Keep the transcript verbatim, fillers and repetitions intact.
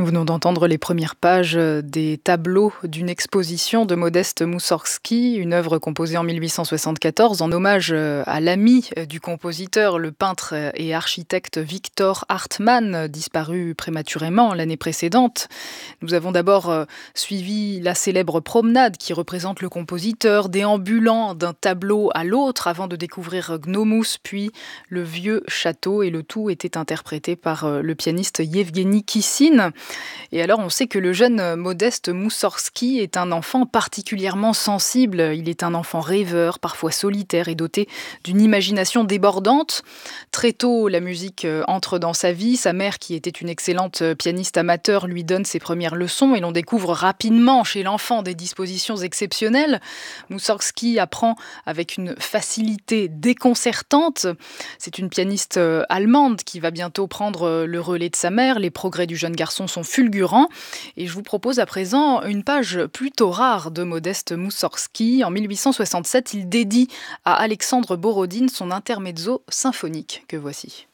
Nous venons d'entendre les premières pages des tableaux d'une exposition de Modeste Moussorgsky, une œuvre composée en mille huit cent soixante-quatorze en hommage à l'ami du compositeur, le peintre et architecte Victor Hartmann, disparu prématurément l'année précédente. Nous avons d'abord suivi la célèbre promenade qui représente le compositeur déambulant d'un tableau à l'autre avant de découvrir Gnomous, puis le vieux château, et le tout était interprété par le pianiste Yevgeny Kissine. Et alors, on sait que le jeune Modeste Moussorgsky est un enfant particulièrement sensible. Il est un enfant rêveur, parfois solitaire et doté d'une imagination débordante. Très tôt, la musique entre dans sa vie. Sa mère, qui était une excellente pianiste amateur, lui donne ses premières leçons et l'on découvre rapidement chez l'enfant des dispositions exceptionnelles. Moussorgsky apprend avec une facilité déconcertante. C'est une pianiste allemande qui va bientôt prendre le relais de sa mère. Les progrès du jeune garçon sont fulgurants. Et je vous propose à présent une page plutôt rare de Modeste Moussorgsky. En mille huit cent soixante-sept, il dédie à Alexandre Borodine son intermezzo symphonique que voici.